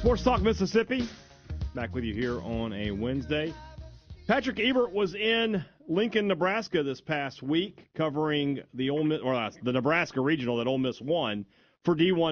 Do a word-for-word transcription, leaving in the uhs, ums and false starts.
Sports Talk Mississippi, back with you here on a Wednesday. Patrick Ebert was in Lincoln, Nebraska this past week covering the Ole Miss, or uh, the Nebraska Regional that Ole Miss won for D one